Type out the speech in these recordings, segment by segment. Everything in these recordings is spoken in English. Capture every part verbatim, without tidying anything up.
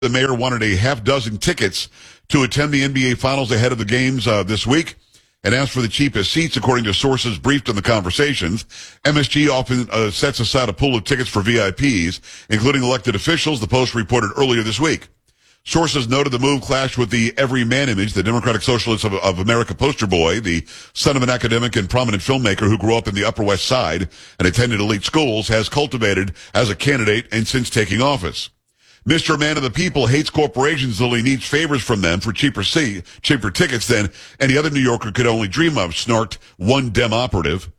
The mayor wanted a half dozen tickets to attend the N B A Finals ahead of the games uh, this week and asked for the cheapest seats, according to sources briefed on the conversations. M S G often uh, sets aside a pool of tickets for V I Ps, including elected officials, the Post reported earlier this week. Sources noted the move clashed with the Everyman Image, the Democratic Socialists of, of America poster boy, the son of an academic and prominent filmmaker who grew up in the Upper West Side and attended elite schools, has cultivated as a candidate and since taking office. Mister Man of the People hates corporations, though he needs favors from them for cheaper see, cheaper tickets than any other New Yorker could only dream of, snarked one Dem operative.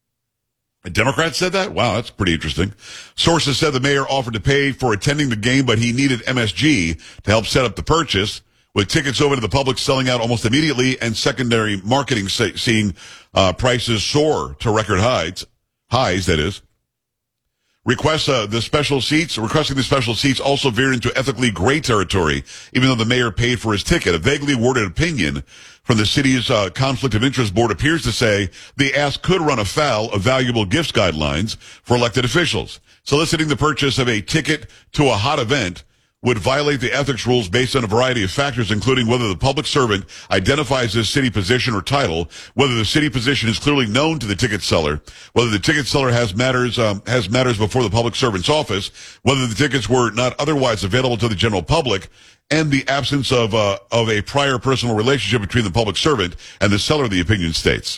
A Democrat said that? Wow, that's pretty interesting. Sources said the mayor offered to pay for attending the game, but he needed M S G to help set up the purchase, with tickets open to the public selling out almost immediately and secondary marketing seeing uh, prices soar to record highs, highs, that is. Requests uh, the special seats, requesting the special seats also veered into ethically gray territory, even though the mayor paid for his ticket. A vaguely worded opinion from the city's uh, conflict of interest board appears to say the ask could run afoul of valuable gifts guidelines for elected officials. Soliciting the purchase of a ticket to a hot event would violate the ethics rules based on a variety of factors, including whether the public servant identifies his city position or title, whether the city position is clearly known to the ticket seller, whether the ticket seller has matters um, has matters before the public servant's office, whether the tickets were not otherwise available to the general public, and the absence of uh, of a prior personal relationship between the public servant and the seller, the opinion states.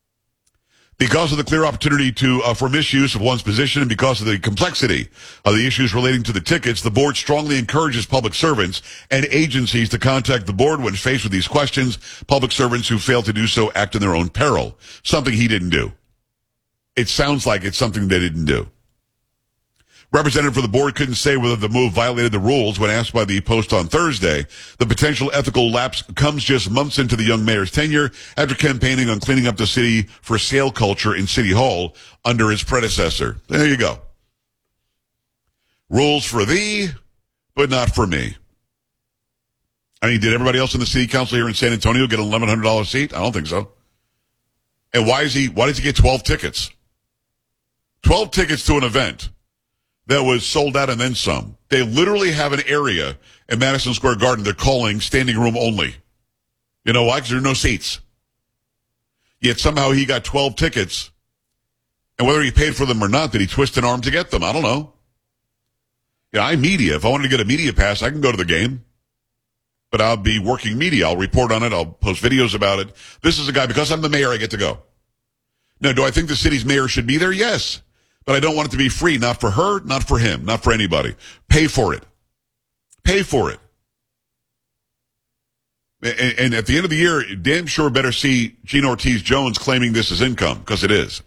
Because of the clear opportunity to uh, for misuse of one's position and because of the complexity of the issues relating to the tickets, the board strongly encourages public servants and agencies to contact the board when faced with these questions. Public servants who fail to do so act in their own peril, something he didn't do. It sounds like it's something they didn't do. Representative for the board couldn't say whether the move violated the rules when asked by the Post on Thursday. The potential ethical lapse comes just months into the young mayor's tenure after campaigning on cleaning up the city for sale culture in City Hall under his predecessor. There you go. Rules for thee, but not for me. I mean, did everybody else in the city council here in San Antonio get an eleven hundred dollars seat? I don't think so. And why is he, why does he get twelve tickets? twelve tickets to an event that was sold out and then some. They literally have an area in Madison Square Garden they're calling standing room only. You know why? Because there are no seats. Yet somehow he got twelve tickets, and whether he paid for them or not, did he twist an arm to get them? I don't know. Yeah, I'm media. If I wanted to get a media pass, I can go to the game. But I'll be working media. I'll report on it. I'll post videos about it. This is a guy, because I'm the mayor, I get to go. Now, do I think the city's mayor should be there? Yes. But I don't want it to be free, not for her, not for him, not for anybody. Pay for it. Pay for it. And, and at the end of the year, damn sure better see Gina Ortiz-Jones claiming this as income, because it is.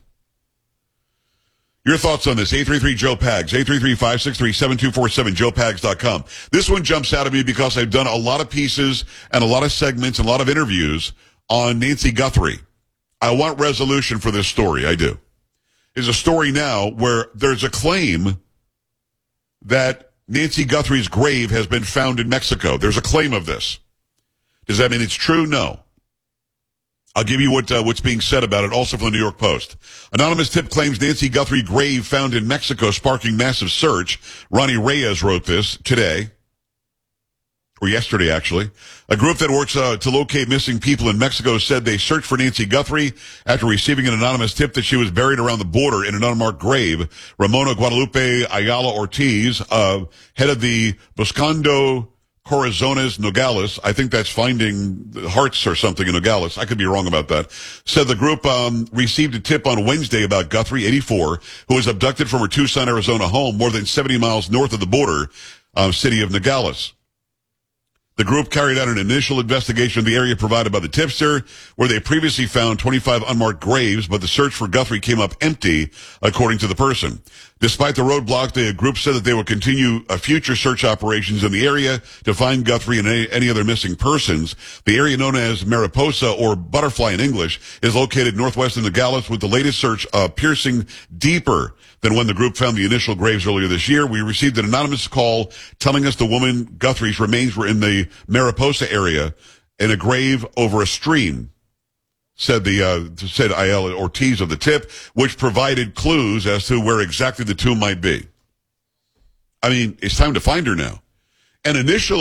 Your thoughts on this? eight three three, Joe Pags, eight three three, five six three, seven two four seven, joe pags dot com. This one jumps out at me because I've done a lot of pieces and a lot of segments and a lot of interviews on Nancy Guthrie. I want resolution for this story. I do. Is a story now where there's a claim that Nancy Guthrie's grave has been found in Mexico. There's a claim of this. Does that mean it's true? No. I'll give you what uh, what's being said about it, also from the New York Post. Anonymous tip claims Nancy Guthrie grave found in Mexico, sparking massive search. Ronnie Reyes wrote this today. Or yesterday, actually. A group that works uh, to locate missing people in Mexico said they searched for Nancy Guthrie after receiving an anonymous tip that she was buried around the border in an unmarked grave. Ramona Guadalupe Ayala Ortiz, uh, head of the Buscando Corazones Nogales, I think that's finding hearts or something in Nogales, I could be wrong about that, said the group um, received a tip on Wednesday about Guthrie, eighty-four, who was abducted from her Tucson, Arizona home more than seventy miles north of the border uh, city of Nogales. The group carried out an initial investigation of the area provided by the tipster, where they previously found twenty-five unmarked graves, but the search for Guthrie came up empty, according to the person. Despite the roadblock, the group said that they would continue a future search operations in the area to find Guthrie and any, any other missing persons. The area known as Mariposa, or Butterfly in English, is located northwest of Nogales, with the latest search uh, piercing deeper than when the group found the initial graves earlier this year. We received an anonymous call telling us the woman Guthrie's remains were in the Mariposa area in a grave over a stream, said the uh, said Ayala Ortiz of the tip, which provided clues as to where exactly the tomb might be. I mean, it's time to find her now. And initially,